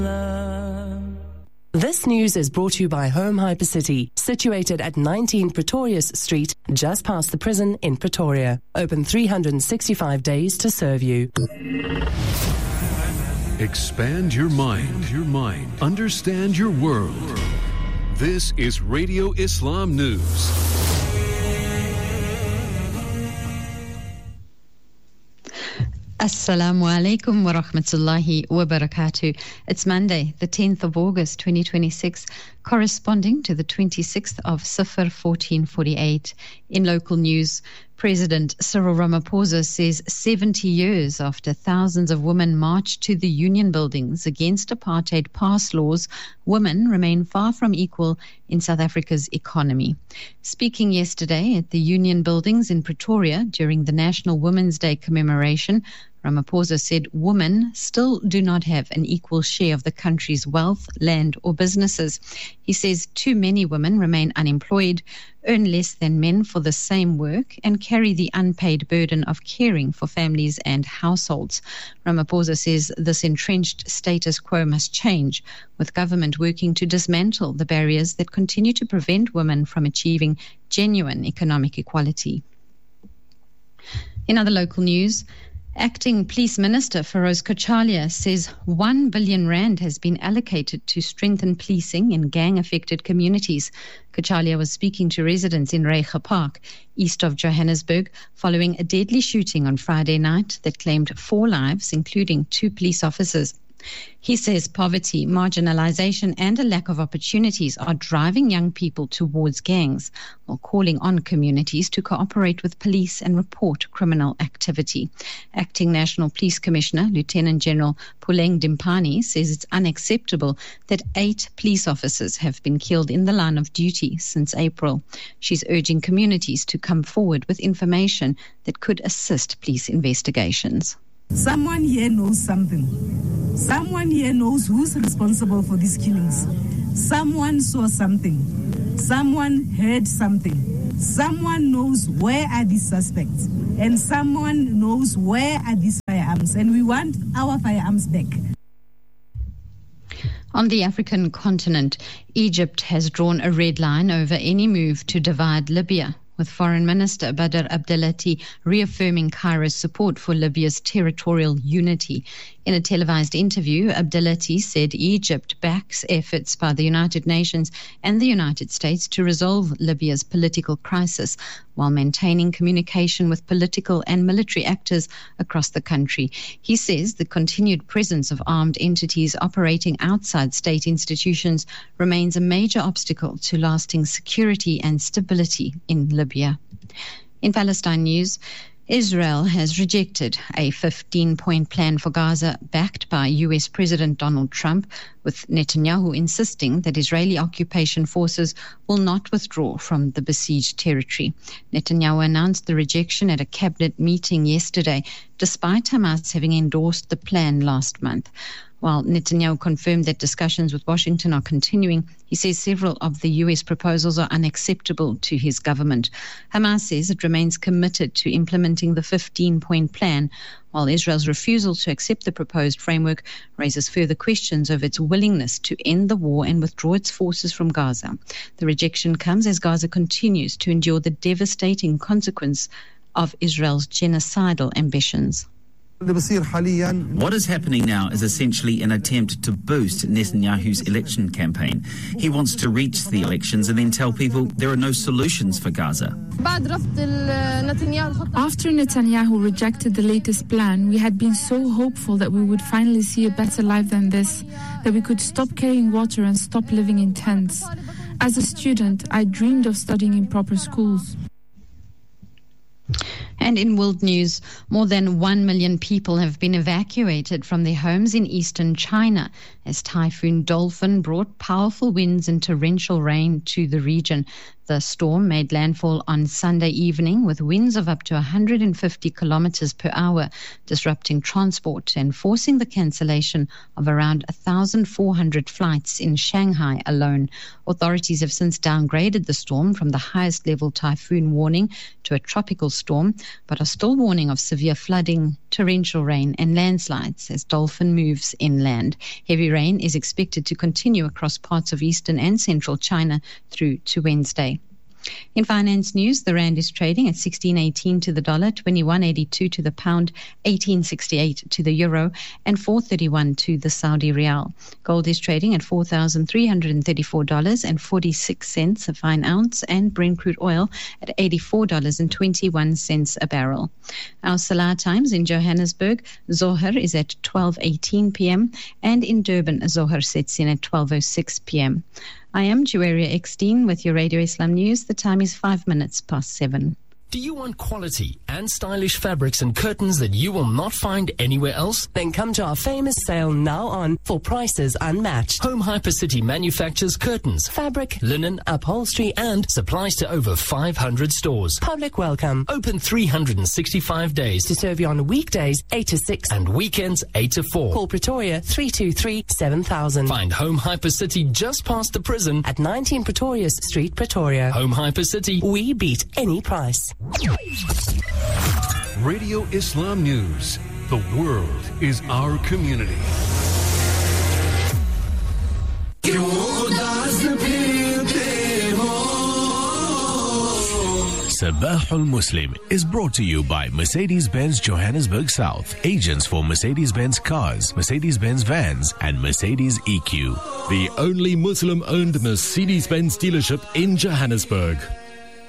This news is brought to you by Home Hypercity, situated at 19 Pretorius Street, just past the prison in Pretoria. Open 365 days to serve you. Expand your mind. Understand your world. This is Radio Islam News. Assalamu alaikum wa rahmatullahi wa barakatuh. It's Monday, the 10th of August, 2026, corresponding to the 26th of Safar 1448. In local news, President Cyril Ramaphosa says 70 years after thousands of women marched to the union buildings against apartheid pass laws, women remain far from equal in South Africa's economy. Speaking yesterday at the union buildings in Pretoria during the National Women's Day commemoration, Ramaphosa said women still do not have an equal share of the country's wealth, land or businesses. He says too many women remain unemployed, earn less than men for the same work, and carry the unpaid burden of caring for families and households. Ramaphosa says this entrenched status quo must change, with government working to dismantle the barriers that continue to prevent women from achieving genuine economic equality. In other local news, Acting Police Minister Feroz Kochalia says 1 billion rand has been allocated to strengthen policing in gang-affected communities. Kochalia was speaking to residents in Reiger Park, east of Johannesburg, following a deadly shooting on Friday night that claimed 4 lives, including 2 police officers. He says poverty, marginalization, and a lack of opportunities are driving young people towards gangs, while calling on communities to cooperate with police and report criminal activity. Acting National Police Commissioner Lieutenant General Puleng Dimpani says it's unacceptable that 8 police officers have been killed in the line of duty since April. She's urging communities to come forward with information that could assist police investigations. Someone here knows something. Someone here knows who's responsible for these killings. Someone saw something. Someone heard something. Someone knows where are these suspects. And someone knows where are these firearms. And we want our firearms back. On the African continent, Egypt has drawn a red line over any move to divide Libya, with Foreign Minister Badr Abdelati reaffirming Cairo's support for Libya's territorial unity. In a televised interview, Abdelati said Egypt backs efforts by the United Nations and the United States to resolve Libya's political crisis while maintaining communication with political and military actors across the country. He says the continued presence of armed entities operating outside state institutions remains a major obstacle to lasting security and stability in Libya. In Palestine news, Israel has rejected a 15-point plan for Gaza backed by U.S. President Donald Trump, with Netanyahu insisting that Israeli occupation forces will not withdraw from the besieged territory. Netanyahu announced the rejection at a cabinet meeting yesterday, despite Hamas having endorsed the plan last month. While Netanyahu confirmed that discussions with Washington are continuing, he says several of the U.S. proposals are unacceptable to his government. Hamas says it remains committed to implementing the 15-point plan, while Israel's refusal to accept the proposed framework raises further questions of its willingness to end the war and withdraw its forces from Gaza. The rejection comes as Gaza continues to endure the devastating consequence of Israel's genocidal ambitions. What is happening now is essentially an attempt to boost Netanyahu's election campaign. He wants to reach the elections and then tell people there are no solutions for Gaza. After Netanyahu rejected the latest plan, we had been so hopeful that we would finally see a better life than this, that we could stop carrying water and stop living in tents. As a student, I dreamed of studying in proper schools. And in world news, more than 1 million people have been evacuated from their homes in eastern China as Typhoon Dolphin brought powerful winds and torrential rain to the region. The storm made landfall on Sunday evening with winds of up to 150 kilometers per hour, disrupting transport and forcing the cancellation of around 1,400 flights in Shanghai alone. Authorities have since downgraded the storm from the highest level typhoon warning to a tropical storm, but are still warning of severe flooding torrential rain and landslides as dolphin moves inland. Heavy rain is expected to continue across parts of eastern and central China through to Wednesday. In finance news, the rand is trading at 16.18 to the dollar, 21.82 to the pound, 18.68 to the euro, and 4.31 to the Saudi rial. Gold is trading at $4,334.46 a fine ounce, and Brent crude oil at $84.21 a barrel. Our Salah times in Johannesburg, Zohar is at 12:18 p.m. and in Durban, Zohar sets in at 12:06 p.m. I am Juwaria Eckstein with your Radio Islam News. The time is 5 minutes past 7. Do you want quality and stylish fabrics and curtains that you will not find anywhere else? Then come to our famous sale now on for prices unmatched. Home Hypercity manufactures curtains, fabric, linen, upholstery and supplies to over 500 stores. Public welcome. Open 365 days to serve you on weekdays 8 to 6 and weekends 8 to 4. Call Pretoria 323-7000. Find Home Hypercity just past the prison at 19 Pretorius Street, Pretoria. Home Hypercity. We beat any price. Radio Islam News. The world is our community. Sabah al-Muslim is brought to you by Mercedes-Benz Johannesburg South, agents for Mercedes-Benz cars, Mercedes-Benz vans, and Mercedes EQ. The only Muslim-owned Mercedes-Benz dealership in Johannesburg.